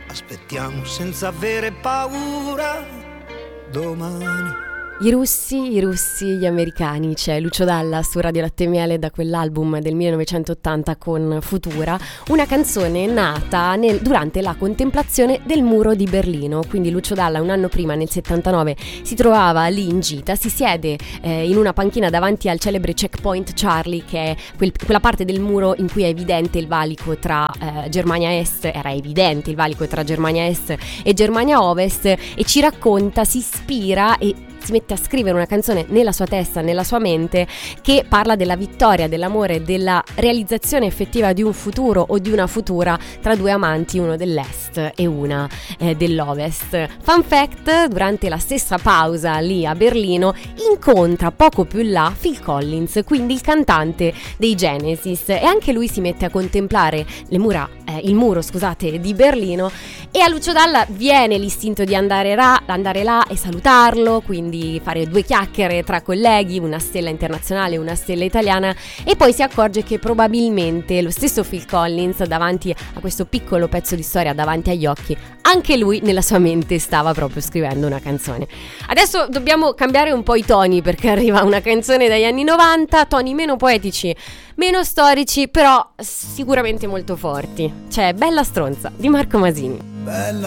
aspettiamo senza avere paura domani. I russi, gli americani, c'è Lucio Dalla su Radio Latte e Miele da quell'album del 1980 con Futura, una canzone nata durante la contemplazione del muro di Berlino. Quindi Lucio Dalla un anno prima, nel 79, si trovava lì in gita, si siede in una panchina davanti al celebre Checkpoint Charlie, che è quella parte del muro in cui è evidente il valico tra Germania Est, era evidente il valico tra Germania Est e Germania Ovest, e ci racconta, si ispira e si mette a scrivere una canzone nella sua testa, nella sua mente, che parla della vittoria, dell'amore, della realizzazione effettiva di un futuro o di una futura tra due amanti, uno dell'est e una dell'ovest. Fun fact: durante la stessa pausa lì a Berlino incontra poco più in là Phil Collins, quindi il cantante dei Genesis, e anche lui si mette a contemplare il muro di Berlino, e a Lucio Dalla viene l'istinto di andare là e salutarlo, quindi fare due chiacchiere tra colleghi, una stella internazionale e una stella italiana, e poi si accorge che probabilmente lo stesso Phil Collins, davanti a questo piccolo pezzo di storia davanti agli occhi, anche lui nella sua mente stava proprio scrivendo una canzone. Adesso dobbiamo cambiare un po' i toni, perché arriva una canzone dagli anni 90, toni meno poetici, meno storici, però sicuramente molto forti. C'è Bella stronza di Marco Masini. Bella